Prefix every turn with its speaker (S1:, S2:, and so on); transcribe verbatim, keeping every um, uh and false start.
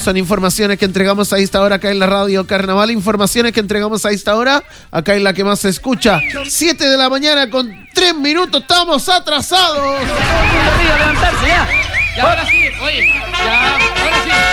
S1: son informaciones que entregamos a esta hora acá en la Radio Carnaval. Informaciones que entregamos a esta hora acá en la que más se escucha. siete de la mañana con tres minutos. Estamos atrasados.
S2: levantarse ya. Y ahora sí, oye, ya, ahora sí.